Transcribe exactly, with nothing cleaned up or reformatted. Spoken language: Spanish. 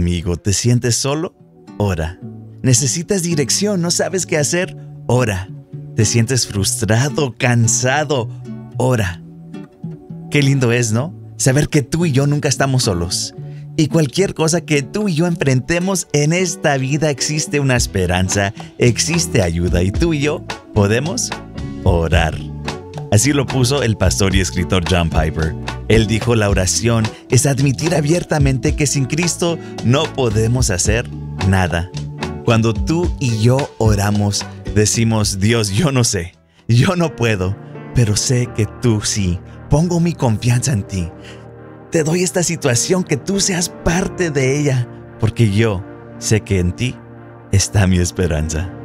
amigo, ¿te sientes solo? Ora. ¿Necesitas dirección? ¿No sabes qué hacer? Ora. ¿Te sientes frustrado, cansado? Ora. Qué lindo es, ¿no? Saber que tú y yo nunca estamos solos. Y cualquier cosa que tú y yo enfrentemos en esta vida existe una esperanza, existe ayuda y tú y yo podemos orar. Así lo puso el pastor y escritor John Piper. Él dijo, la oración es admitir abiertamente que sin Cristo no podemos hacer nada. Cuando tú y yo oramos, decimos, Dios, yo no sé, yo no puedo, pero sé que tú sí. Pongo mi confianza en ti. Te doy esta situación, que tú seas parte de ella, porque yo sé que en ti está mi esperanza.